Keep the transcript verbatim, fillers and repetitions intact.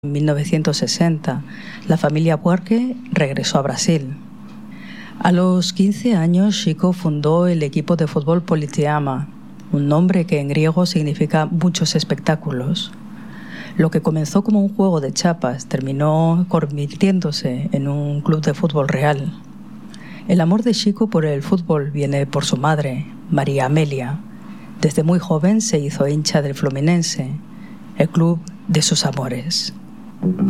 En mil novecientos sesenta, la familia Buarque regresó a Brasil. A los quince años, Chico fundó el equipo de fútbol Politeama, un nombre que en griego significa muchos espectáculos. Lo que comenzó como un juego de chapas terminó convirtiéndose en un club de fútbol real. El amor de Chico por el fútbol viene por su madre, María Amelia. Desde muy joven se hizo hincha del Fluminense, el club de sus amores.